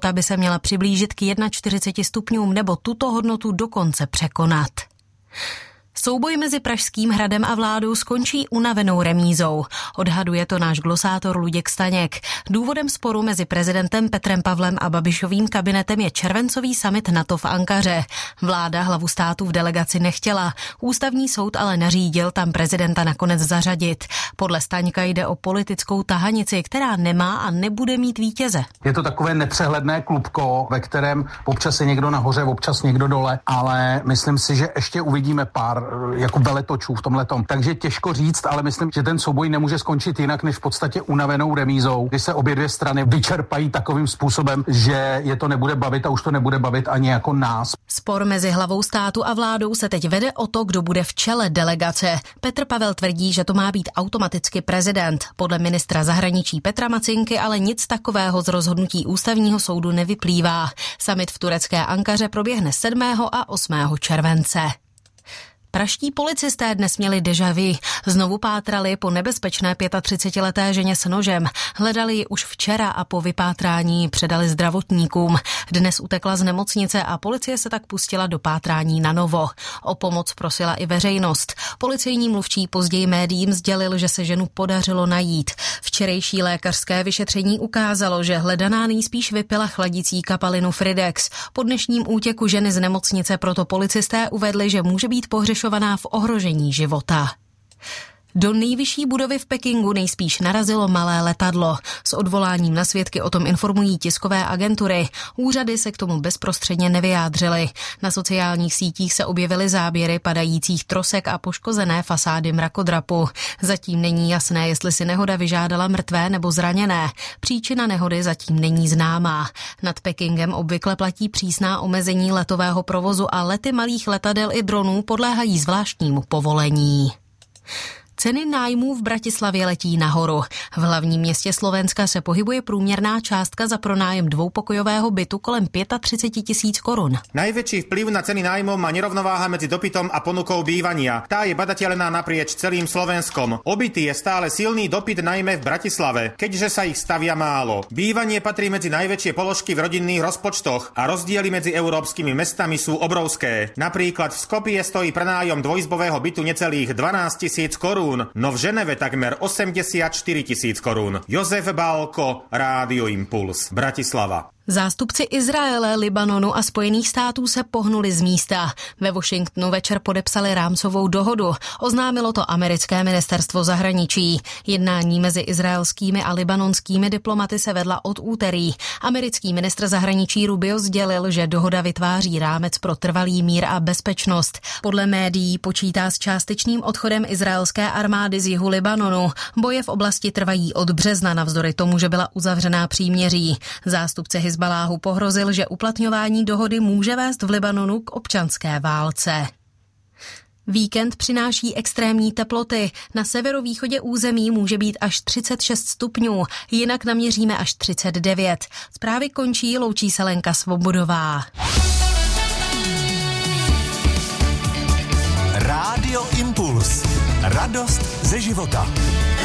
teplota by se měla přiblížit k 41 stupňům nebo tuto hodnotu dokonce překonat. Souboj mezi Pražským hradem a vládou skončí unavenou remízou. Odhaduje to náš glosátor Luděk Staněk. Důvodem sporu mezi prezidentem Petrem Pavlem a Babišovým kabinetem je červencový summit NATO v Ankaře. Vláda hlavu státu v delegaci nechtěla. Ústavní soud ale nařídil tam prezidenta nakonec zařadit. Podle Staňka jde o politickou tahanici, která nemá a nebude mít vítěze. Je to takové nepřehledné klubko, ve kterém občas je někdo nahoře, občas někdo dole, ale myslím si, že ještě uvidíme pár jako veletočů v tomhletom. Takže těžko říct, ale myslím, že ten souboj nemůže skončit jinak než v podstatě unavenou remízou, kdy se obě dvě strany vyčerpají takovým způsobem, že je to nebude bavit a už to nebude bavit ani jako nás. Spor mezi hlavou státu a vládou se teď vede o to, kdo bude v čele delegace. Petr Pavel tvrdí, že to má být automaticky prezident. Podle ministra zahraničí Petra Macinky ale nic takového z rozhodnutí ústavního soudu nevyplývá. Summit v turecké Ankaře proběhne 7. a 8. července. Pražští policisté dnes měli déjà vu. Znovu pátrali po nebezpečné 35leté ženě s nožem. Hledali ji už včera a po vypátrání předali zdravotníkům. Dnes utekla z nemocnice a policie se tak pustila do pátrání na novo. O pomoc prosila i veřejnost. Policejní mluvčí později médiím sdělil, že se ženu podařilo najít. Včerejší lékařské vyšetření ukázalo, že hledaná nejspíš vypila chladicí kapalinu Fridex. Po dnešním útěku ženy z nemocnice proto policisté uvedli, že může být pohřešovaná v ohrožení života. Do nejvyšší budovy v Pekingu nejspíš narazilo malé letadlo. S odvoláním na svědky o tom informují tiskové agentury. Úřady se k tomu bezprostředně nevyjádřily. Na sociálních sítích se objevily záběry padajících trosek a poškozené fasády mrakodrapu. Zatím není jasné, jestli si nehoda vyžádala mrtvé nebo zraněné. Příčina nehody zatím není známá. Nad Pekingem obvykle platí přísná omezení letového provozu a lety malých letadel i dronů podléhají zvláštnímu povolení. Ceny nájmů v Bratislavě letí nahoru. V hlavním městě Slovenska se pohybuje průměrná částka za pronájem dvoupokojového bytu kolem 35 000 korun. Najväčší vplyv na ceny nájmov má nerovnováha medzi dopytom a ponukou bývania. Tá je badateľná naprieč celým Slovenskom. O byty je stále silný dopyt najmä v Bratislave, keďže sa ich stavia málo. Bývanie patrí medzi najväčšie položky v rodinných rozpočtoch a rozdiely medzi európskymi mestami sú obrovské. Napríklad v Skopje stojí prenájom dvojizbového bytu necelých 12 000 korún. No v Ženeve takmer 84 000 korún. Jozef Bálko, Rádio Impuls, Bratislava. Zástupci Izraele, Libanonu a Spojených států se pohnuli z místa. Ve Washingtonu večer podepsali rámcovou dohodu. Oznámilo to americké ministerstvo zahraničí. Jednání mezi izraelskými a libanonskými diplomaty se vedla od úterý. Americký ministr zahraničí Rubio sdělil, že dohoda vytváří rámec pro trvalý mír a bezpečnost. Podle médií počítá s částečným odchodem izraelské armády z jihu Libanonu. Boje v oblasti trvají od března navzdory tomu, že byla uzavřená příměří. Zástupce Hizbaláhu pohrozil, že uplatňování dohody může vést v Libanonu k občanské válce. Víkend přináší extrémní teploty. Na severovýchodě území může být až 36 stupňů, jinak naměříme až 39. Zprávy končí, loučí se Lenka Svobodová. Rádio Impuls. Radost ze života.